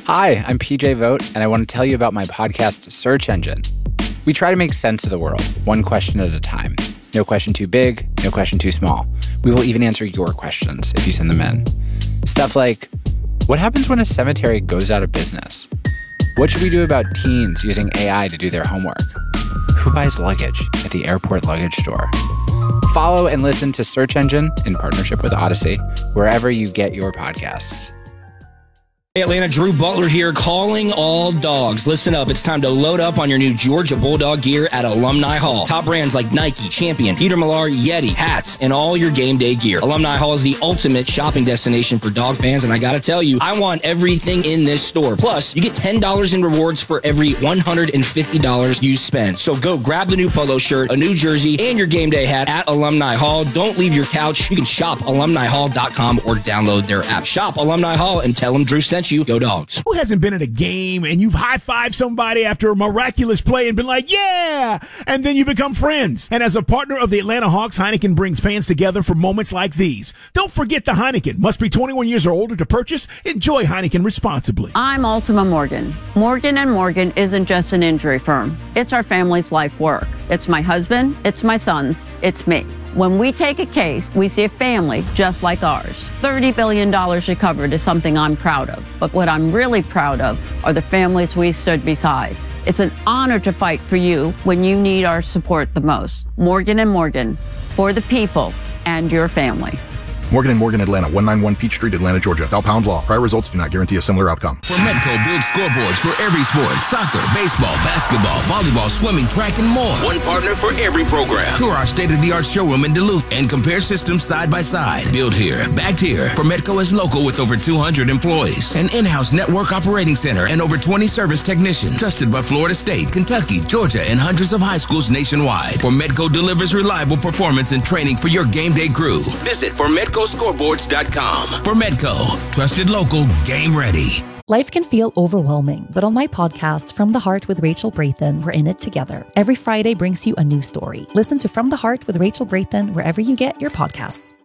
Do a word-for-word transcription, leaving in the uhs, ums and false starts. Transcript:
Hi, I'm P J Vogt, and I want to tell you about my podcast, Search Engine. We try to make sense of the world, one question at a time. No question too big, no question too small. We will even answer your questions if you send them in. Stuff like, what happens when a cemetery goes out of business? What should we do about teens using A I to do their homework? Who buys luggage at the airport luggage store? Follow and listen to Search Engine in partnership with Odyssey, wherever you get your podcasts. Hey Atlanta, Drew Butler here, calling all dogs. Listen up, it's time to load up on your new Georgia Bulldog gear at Alumni Hall. Top brands like Nike, Champion, Peter Millar, Yeti, hats, and all your game day gear. Alumni Hall is the ultimate shopping destination for dog fans, and I gotta tell you, I want everything in this store. Plus, you get ten dollars in rewards for every one hundred fifty dollars you spend. So go grab the new polo shirt, a new jersey, and your game day hat at Alumni Hall. Don't leave your couch. You can shop alumni hall dot com or download their app. Shop Alumni Hall and tell them Drew sent you. Go Dogs. Who hasn't been at a game and you've high-fived somebody after a miraculous play and been like, yeah, and then you become friends. And as a partner of the Atlanta Hawks, Heineken brings fans together for moments like these. Don't forget the Heineken. Must be twenty-one years or older to purchase. Enjoy Heineken responsibly. I'm Ultima Morgan. Morgan and Morgan isn't just an injury firm. It's our family's life work. It's my husband, it's my sons, it's me. When we take a case, we see a family just like ours. thirty billion dollars recovered is something I'm proud of. But what I'm really proud of are the families we stood beside. It's an honor to fight for you when you need our support the most. Morgan and Morgan, for the people and your family. Morgan and Morgan, Atlanta, one ninety-one Peachtree, Atlanta, Georgia. Thou Pound Law. Prior results do not guarantee a similar outcome. For Medco builds scoreboards for every sport. Soccer, baseball, basketball, volleyball, swimming, track, and more. One partner for every program. Tour our state-of-the-art showroom in Duluth and compare systems side by side. Built here, backed here. For Medco is local with over two hundred employees. An in-house network operating center and over twenty service technicians. Trusted by Florida State, Kentucky, Georgia, and hundreds of high schools nationwide. For Medco delivers reliable performance and training for your game day crew. Visit for Medco scoreboards dot com. For Medco, trusted local, game ready. Life can feel overwhelming, but on my podcast, From the Heart with Rachel Brathen, we're in it together. Every Friday brings you a new story. Listen to From the Heart with Rachel Brathen wherever you get your podcasts.